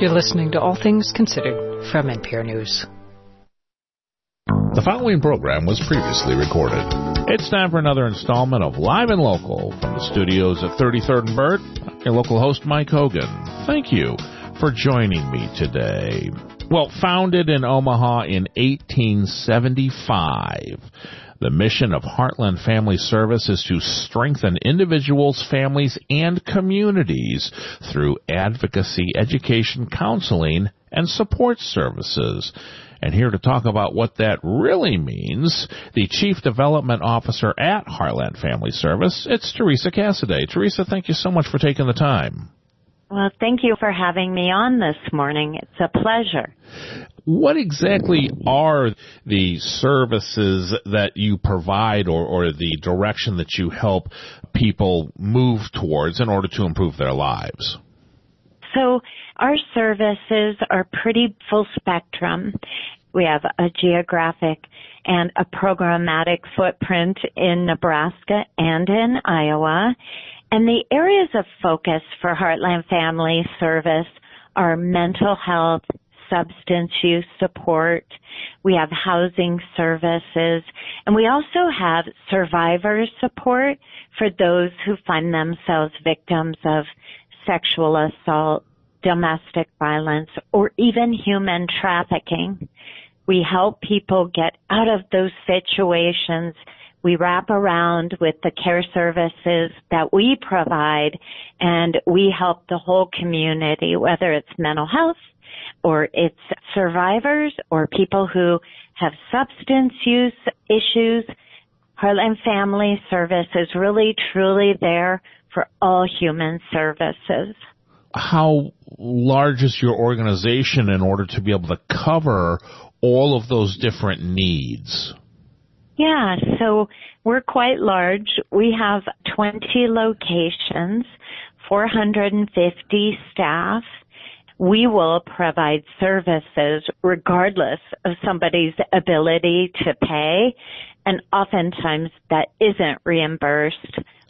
You're listening to All Things Considered from NPR News. The following program was previously recorded. It's time for another installment of Live and Local from the studios at 33rd and Burt. Your local host, Mike Hogan. Thank you for joining me today. Well, founded in Omaha in 1875, the mission of Heartland Family Service is to strengthen individuals, families, and communities through advocacy, education, counseling, and support services. And here to talk about what that really means, the Chief Development Officer at Heartland Family Service, it's Teresa Cassidy. Teresa, thank you so much for taking the time. Well, thank you for having me on this morning. It's a pleasure. What exactly are the services that you provide or the direction that you help people move towards in order to improve their lives? So our services are pretty full spectrum. We have a geographic and a programmatic footprint in Nebraska and in Iowa. And the areas of focus for Heartland Family Service are mental health, substance use support. We have housing services, and we also have survivor support for those who find themselves victims of sexual assault, domestic violence, or even human trafficking. We help people get out of those situations. We wrap around with the care services that we provide, and we help the whole community, whether it's mental health or it's survivors or people who have substance use issues. Heartland Family Service is really, truly there for all human services. How large is your organization in order to be able to cover all of those different needs? Yeah, so we're quite large. We have 20 locations, 450 staff. We will provide services regardless of somebody's ability to pay, and oftentimes that isn't reimbursed